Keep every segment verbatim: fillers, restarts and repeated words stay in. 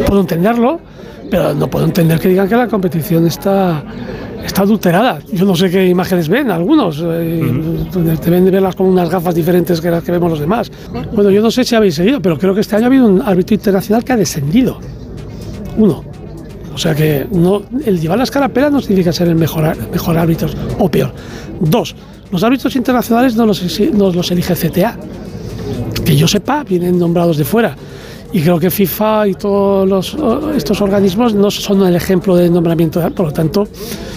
puedo entenderlo, pero no puedo entender que digan que la competición está, está adulterada. Yo no sé qué imágenes ven algunos, eh, uh-huh. deben de verlas con unas gafas diferentes que las que vemos los demás. Bueno, yo no sé si habéis seguido, pero creo que este año ha habido un árbitro internacional que ha descendido. Uno. O sea que no, el llevar la escarapela no significa ser el mejor, mejor árbitro o peor. Dos, los árbitros internacionales no los, no los elige C T A. Que yo sepa, vienen nombrados de fuera. Y creo que FIFA y todos los, estos organismos no son el ejemplo de nombramiento. Por lo tanto,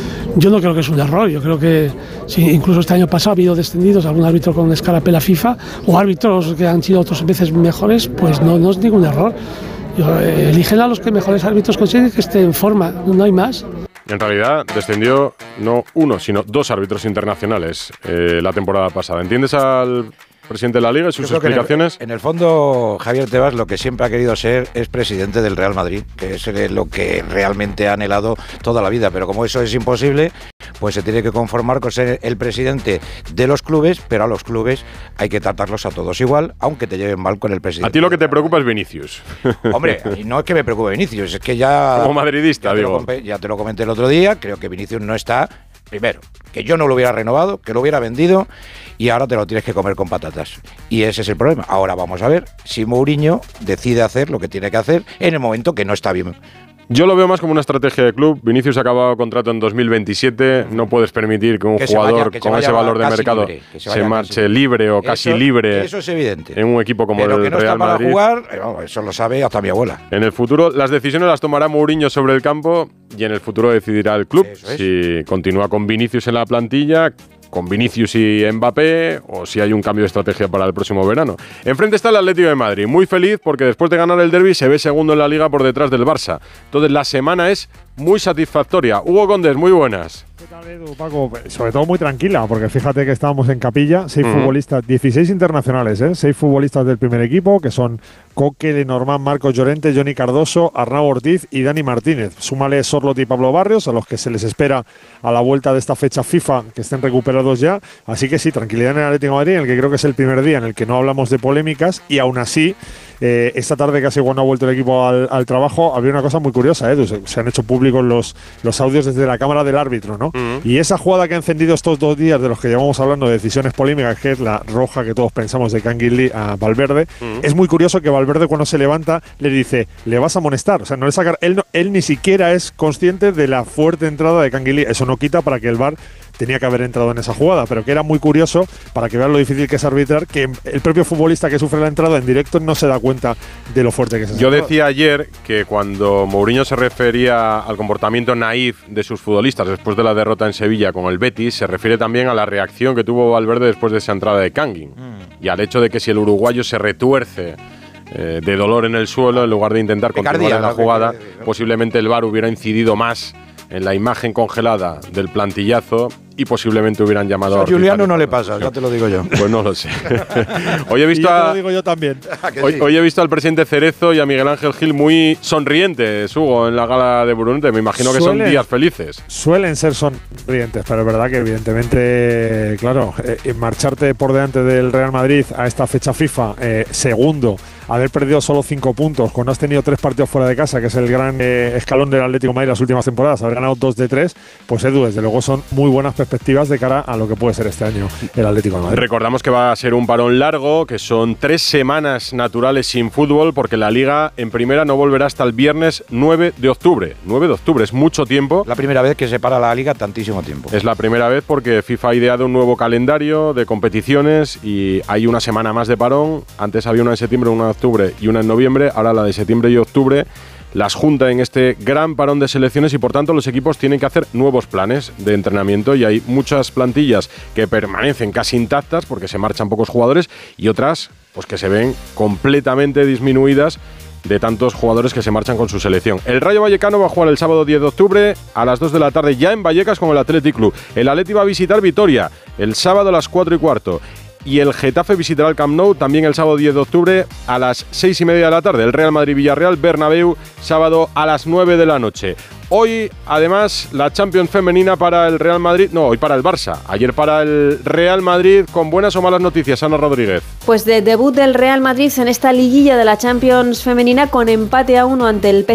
yo no creo que es un error. Yo creo que si incluso este año pasado ha habido descendidos algún árbitro con escarapela FIFA o árbitros que han sido otras veces mejores, pues no, no es ningún error. Eligen a los que mejores árbitros consiguen que estén en forma, no hay más. En realidad descendió no uno, sino dos árbitros internacionales eh, la temporada pasada. ¿Entiendes al presidente de la Liga y sus explicaciones? En el, en el fondo, Javier Tebas lo que siempre ha querido ser es presidente del Real Madrid, que es lo que realmente ha anhelado toda la vida. Pero como eso es imposible, pues se tiene que conformar con ser el presidente de los clubes, pero a los clubes hay que tratarlos a todos igual, aunque te lleven mal con el presidente. A ti lo que te preocupa es Vinicius. Hombre, no es que me preocupe Vinicius, es que ya... Como madridista, ya digo. Te lo, ya te lo comenté el otro día, creo que Vinicius no está... Primero, que yo no lo hubiera renovado, que lo hubiera vendido y ahora te lo tienes que comer con patatas. Y ese es el problema. Ahora vamos a ver si Mourinho decide hacer lo que tiene que hacer en el momento que no está bien. Yo lo veo más como una estrategia de club. Vinicius ha acabado contrato en dos mil veintisiete. No puedes permitir que un que jugador vaya, con ese valor de mercado libre, se, se marche casi libre o casi eso, libre. Eso es evidente. En un equipo como Pero el que no Real está para Madrid. Jugar, no, eso lo sabe hasta mi abuela. En el futuro, las decisiones las tomará Mourinho sobre el campo y en el futuro decidirá el club es. si continúa con Vinicius en la plantilla, con Vinicius y Mbappé, o si hay un cambio de estrategia para el próximo verano. Enfrente está el Atlético de Madrid, muy feliz porque después de ganar el derbi se ve segundo en la Liga por detrás del Barça. Entonces la semana es muy satisfactoria. Hugo Condés, muy buenas. ¿Qué tal, Edu, Paco? Sobre todo muy tranquila, porque fíjate que estábamos en Capilla, seis Uh-huh. futbolistas, dieciséis internacionales, ¿eh? seis futbolistas del primer equipo, que son Coque, Lenormand, Marcos Llorente, Johnny Cardoso, Arnau Ortiz y Dani Martínez. Súmale Sorloth y Pablo Barrios, a los que se les espera a la vuelta de esta fecha FIFA que estén recuperados ya. Así que sí, tranquilidad en el Atlético de Madrid, en el que creo que es el primer día en el que no hablamos de polémicas, y aún así, eh, esta tarde casi cuando ha vuelto el equipo al, al trabajo, había una cosa muy curiosa, Edu, se, se han hecho públicos los, los audios desde la cámara del árbitro, ¿no? Uh-huh. Y esa jugada que ha encendido estos dos días de los que llevamos hablando de decisiones polémicas, que es la roja que todos pensamos de Canguilí a Valverde, uh-huh. es muy curioso que Valverde cuando se levanta le dice, le vas a amonestar, o sea, no le saca, él, no, él ni siquiera es consciente de la fuerte entrada de Canguilí. Eso no quita para que el V A R tenía que haber entrado en esa jugada, pero que era muy curioso, para que vean lo difícil que es arbitrar, que el propio futbolista que sufre la entrada en directo no se da cuenta de lo fuerte que es esa Yo entrada. decía ayer que cuando Mourinho se refería al comportamiento naif de sus futbolistas después de la derrota en Sevilla con el Betis, se refiere también a la reacción que tuvo Valverde después de esa entrada de Kangin, mm. y al hecho de que si el uruguayo se retuerce eh, de dolor en el suelo, en lugar de intentar continuar en la jugada, posiblemente el V A R hubiera incidido más en la imagen congelada del plantillazo y posiblemente hubieran llamado a Ortiz. A Juliano no le pasa, ya te lo digo yo. Pues no lo sé. Hoy he visto y yo a, te lo digo yo también. hoy, sí. hoy he visto al presidente Cerezo y a Miguel Ángel Gil muy sonrientes, Hugo, en la gala de Brunete. Me imagino que suelen, son días felices. Suelen ser sonrientes, pero es verdad que evidentemente, claro, eh, marcharte por delante del Real Madrid a esta fecha FIFA, eh, segundo, haber perdido solo cinco puntos, cuando has tenido tres partidos fuera de casa, que es el gran eh, escalón del Atlético de Madrid las últimas temporadas, haber ganado dos de tres, pues Edu, desde luego son muy buenas perspectivas de cara a lo que puede ser este año el Atlético de Madrid. Recordamos que va a ser un parón largo, que son tres semanas naturales sin fútbol, porque la Liga en primera no volverá hasta el viernes nueve de octubre. nueve de octubre, es mucho tiempo. La primera vez que se para la Liga tantísimo tiempo. Es la primera vez porque FIFA ha ideado un nuevo calendario de competiciones y hay una semana más de parón. Antes había una en septiembre, una en octubre y una en noviembre, ahora la de septiembre y octubre las junta en este gran parón de selecciones y por tanto los equipos tienen que hacer nuevos planes de entrenamiento y hay muchas plantillas que permanecen casi intactas porque se marchan pocos jugadores y otras pues que se ven completamente disminuidas de tantos jugadores que se marchan con su selección. El Rayo Vallecano va a jugar el sábado diez de octubre a las dos de la tarde ya en Vallecas con el Athletic Club. El Atleti va a visitar Vitoria el sábado a las cuatro y cuarto. Y el Getafe visitará el Camp Nou también el sábado diez de octubre a las seis y media de la tarde. El Real Madrid-Villarreal, Bernabéu, sábado a las nueve de la noche. Hoy, además, la Champions femenina para el Real Madrid, no, hoy para el Barça. Ayer para el Real Madrid, con buenas o malas noticias, Ana Rodríguez. Pues de debut del Real Madrid en esta liguilla de la Champions femenina con empate a uno ante el P S G.